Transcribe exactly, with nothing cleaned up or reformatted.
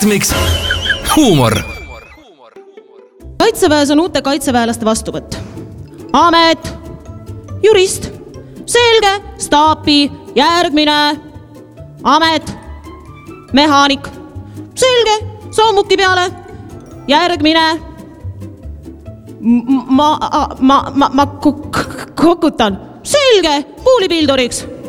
Ritmiks huumor. Kaitseväes on uute kaitseväelaste vastuvõtt. Amet, jurist, selge, staapi, järgmine. Amet, mehaanik, selge, soomuki peale, järgmine. Ma, ma, ma, ma kokutan, selge, puulipilduriks.